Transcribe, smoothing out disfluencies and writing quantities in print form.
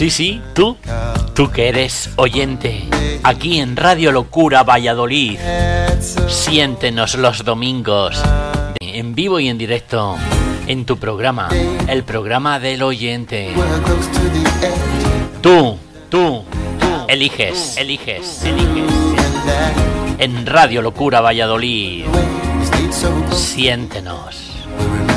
Sí, tú que eres oyente, aquí en Radio Locura Valladolid. Siéntenos los domingos, en vivo y en directo, en tu programa, el programa del oyente. Tú eliges. En Radio Locura Valladolid. Siéntenos.